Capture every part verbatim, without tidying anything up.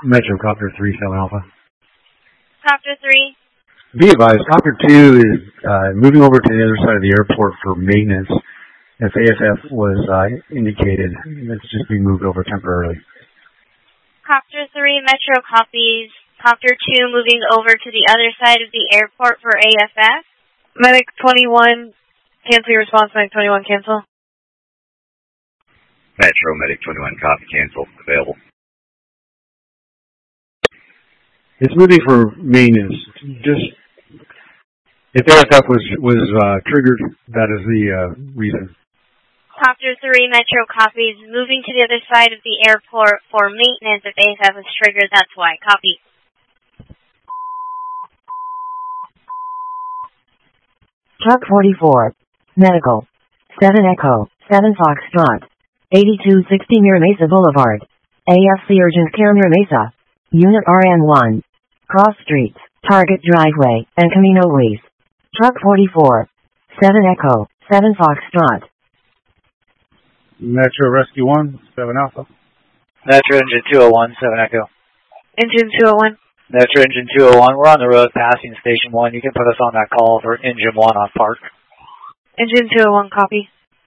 Metro Copter three, seven Alpha. Copter three. Be advised, Copter two is uh, moving over to the other side of the airport for maintenance. As A S F was uh, indicated, it's just being moved over temporarily. Copter three, Metro copies. Copter two moving over to the other side of the airport for A S F. Medic twenty-one, cancel your response. Medic twenty-one, cancel. Metro, Medic twenty-one, copy, cancel, available. It's moving for maintenance. Just if A S F was was uh, triggered, that is the uh, reason. Copter three, Metro copies. Moving to the other side of the airport for maintenance. If A S F was triggered, that's why. Copy. Truck forty-four, Medical, seven Echo, seven Foxtrot, eighty-two sixty Mira Mesa Boulevard, A F C Urgent Care Mira Mesa, Unit R N one, Cross Streets, Target Driveway, and Camino Luis. Truck forty-four, seven Echo, seven Foxtrot. Metro Rescue one, seven Alpha. Metro Engine two oh one, seven Echo. Engine two oh one. Metro Engine two oh one, we're on the road passing Station one. You can put us on that call for Engine one on Park. Engine two oh one, copy.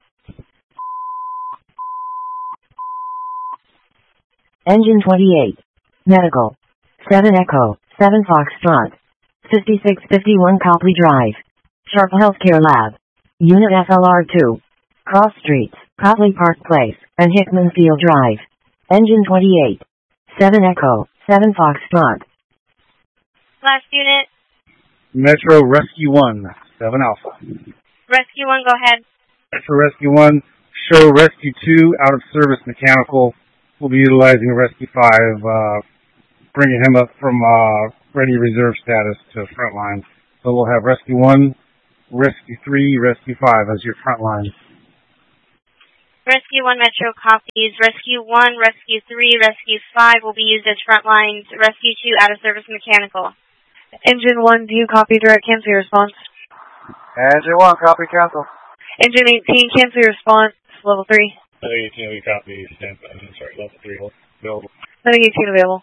Engine twenty-eight, Medical, seven Echo, seven Foxtrot, fifty-six fifty-one Copley Drive, Sharp Healthcare Lab, Unit F L R two, Cross Streets, Copley Park Place, and Hickman Field Drive. Engine twenty-eight, seven Echo, seven Foxtrot. Last unit. Metro Rescue one, seven Alpha. Rescue one, go ahead. Metro Rescue one, show Rescue two out of service mechanical. We'll be utilizing Rescue five, uh, bringing him up from uh, ready reserve status to front line. So we'll have Rescue one, Rescue three, Rescue five as your front line. Rescue one, Metro copies. Rescue one, Rescue three, Rescue five will be used as front lines. Rescue two, out of service mechanical. Engine one, do you copy direct cancel your response? Engine one, copy, cancel. Engine eighteen, cancel your response. Level three. Medic eighteen, we copy. Stand by. I'm sorry, level three. Available. Medic eighteen available.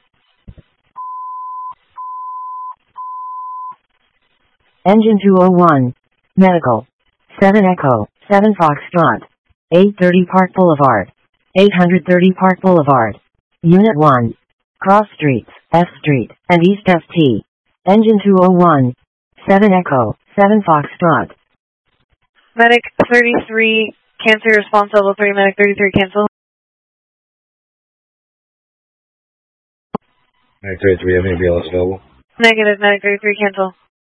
Engine two oh one, Medical, seven Echo, seven Foxtrot, eight thirty Park Boulevard, eight thirty Park Boulevard, Unit one, Cross Streets, F Street, and East F T. Engine two oh one, seven Echo, seven Foxtrot. Medic thirty-three, cancel your response. Level three, Medic thirty-three, cancel. Medic thirty-three, have any B L S available? Negative, Medic thirty-three, cancel.